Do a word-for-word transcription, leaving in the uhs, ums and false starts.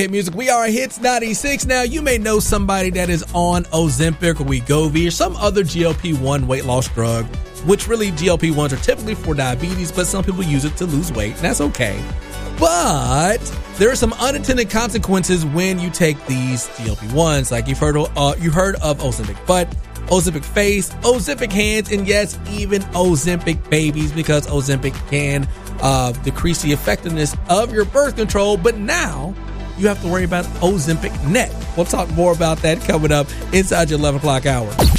Hit music. We are Hits ninety-six. Now, you may know somebody that is on Ozempic or Wegovy or some other G L P one weight loss drug, which really G L P ones are typically for diabetes, but some people use it to lose weight, and that's okay. But there are some unintended consequences when you take these G L P ones, like you've heard of, uh, you heard of Ozempic butt, Ozempic face, Ozempic hands, and yes, even Ozempic babies, because Ozempic can uh, decrease the effectiveness of your birth control. But now you have to worry about Ozempic neck. We'll talk more about that coming up inside your eleven o'clock hour.